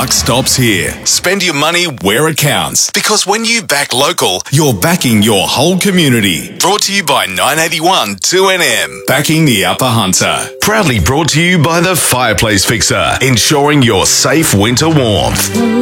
buck stops here. Spend your money where it counts, because when you back local, you're backing your whole community. Brought to you by 981 2NM, backing the Upper Hunter. Proudly brought to you by the Fireplace Fixer, ensuring your safe winter warmth.